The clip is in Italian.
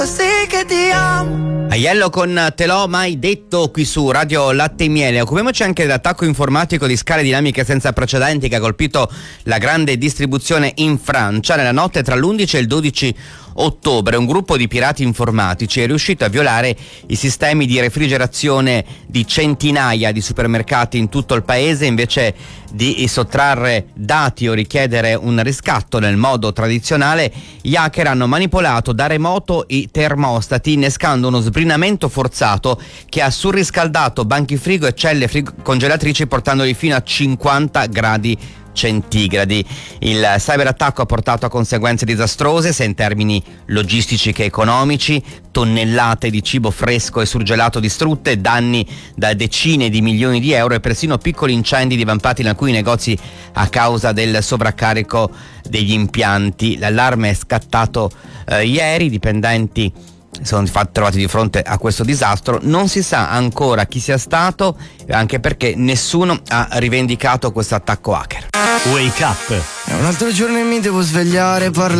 Sì che ti amo. Aiello con Te l'ho mai detto qui su Radio Latte e Miele. Occupiamoci anche dell'attacco informatico di scale dinamiche senza precedenti che ha colpito la grande distribuzione in Francia. Nella notte tra l'11 e il 12 ottobre un gruppo di pirati informatici è riuscito a violare i sistemi di refrigerazione di centinaia di supermercati in tutto il paese. Invece di sottrarre dati o richiedere un riscatto nel modo tradizionale, gli hacker hanno manipolato da remoto i termostati, innescando uno sbrinamento forzato che ha surriscaldato banchi frigo e celle congelatrici, portandoli fino a 50 gradi centigradi. Il cyberattacco ha portato a conseguenze disastrose sia in termini logistici che economici: tonnellate di cibo fresco e surgelato distrutte, danni da decine di milioni di euro e persino piccoli incendi divampati in alcuni negozi a causa del sovraccarico degli impianti. L'allarme è scattato ieri, i dipendenti sono trovati di fronte a questo disastro. Non si sa ancora chi sia stato, anche perché nessuno ha rivendicato questo attacco hacker. Wake up. È un altro giorno e mi devo svegliare, parlare